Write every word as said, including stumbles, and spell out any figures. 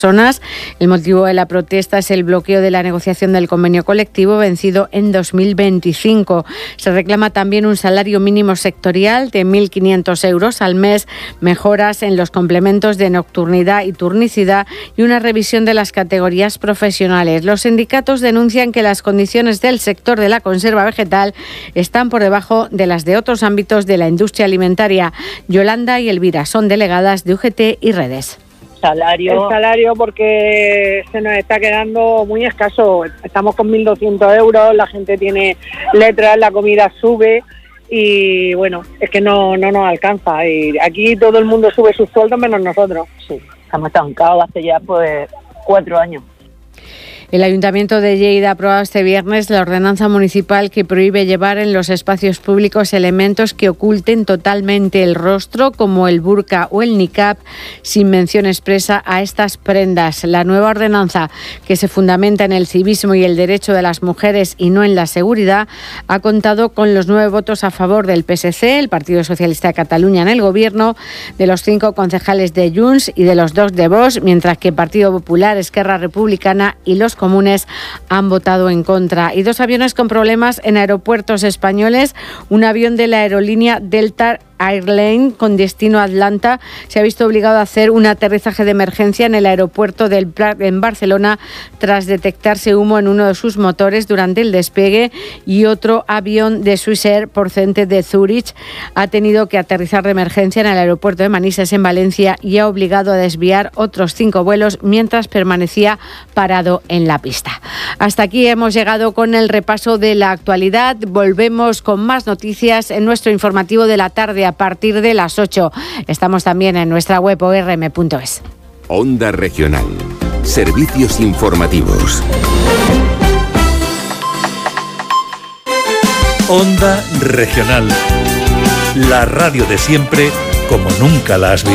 personas. El motivo de la protesta es el bloqueo de la negociación del convenio colectivo vencido en dos mil veinticinco. Se reclama también un salario mínimo sectorial de mil quinientos euros al mes, mejoras en los complementos de nocturnidad y turnicidad y una revisión de las categorías profesionales. Los sindicatos denuncian que las condiciones del sector de la conserva vegetal están por debajo de las de otros ámbitos de la industria alimentaria. Yolanda y Elvira son delegadas de U G T y Redes. Salario. El salario porque se nos está quedando muy escaso. Estamos con mil doscientos euros, la gente tiene letras, la comida sube y bueno, es que no, no nos alcanza. Y aquí todo el mundo sube sus sueldos menos nosotros. Sí, estamos estancados hace ya pues cuatro años. El Ayuntamiento de Lleida ha aprobado este viernes la ordenanza municipal que prohíbe llevar en los espacios públicos elementos que oculten totalmente el rostro, como el burka o el niqab, sin mención expresa a estas prendas. La nueva ordenanza, que se fundamenta en el civismo y el derecho de las mujeres y no en la seguridad, ha contado con los nueve votos a favor del P S C, el Partido Socialista de Cataluña en el Gobierno, de los cinco concejales de Junts y de los dos de Vox, mientras que Partido Popular, Esquerra Republicana y los comunes han votado en contra. Y dos aviones con problemas en aeropuertos españoles. Un avión de la aerolínea Delta Airlines con destino a Atlanta se ha visto obligado a hacer un aterrizaje de emergencia en el aeropuerto del Prat en Barcelona tras detectarse humo en uno de sus motores durante el despegue, y otro avión de Swissair procedente de Zúrich ha tenido que aterrizar de emergencia en el aeropuerto de Manises en Valencia y ha obligado a desviar otros cinco vuelos mientras permanecía parado en la pista. Hasta aquí hemos llegado con el repaso de la actualidad. Volvemos con más noticias en nuestro informativo de la tarde a partir de las ocho. Estamos también en nuestra web o r m punto es. Onda Regional. Servicios informativos. Onda Regional. La radio de siempre como nunca la has visto.